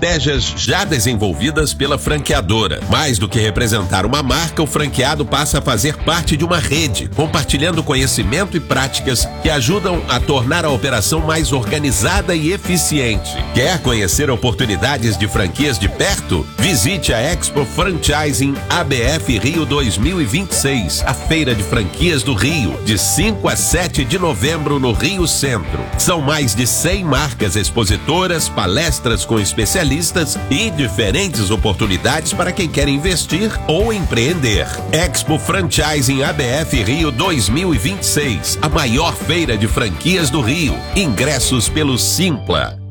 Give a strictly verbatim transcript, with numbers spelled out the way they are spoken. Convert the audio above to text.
estratégias já desenvolvidas pela franqueadora. Mais do que representar uma marca, o franqueado passa a fazer parte de uma rede, compartilhando conhecimento e práticas que ajudam a tornar a operação mais organizada e eficiente. Quer conhecer oportunidades de franquias de perto? Visite a Expo Franchising A B F Rio dois mil e vinte e seis, a feira de franquias do Rio, de cinco a sete de novembro no Rio Centro. São mais de cem marcas expositoras, palestras com especialistas e diferentes oportunidades para quem quer investir ou empreender. Expo Franchising A B F Rio dois mil e vinte e seis, a maior feira de franquias do Rio. Ingressos pelo Simpla.